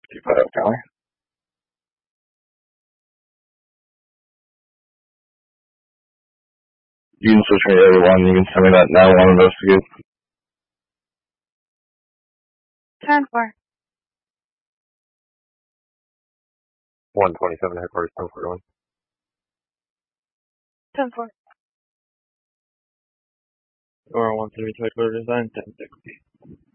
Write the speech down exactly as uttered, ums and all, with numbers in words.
Keep that up, Callie. You can switch me to everyone. You can send me that nine one investigate. ten four. one twenty-seven headquarters, ten forty-one. ten four. Or one thirty-two headquarters design, ten sixty.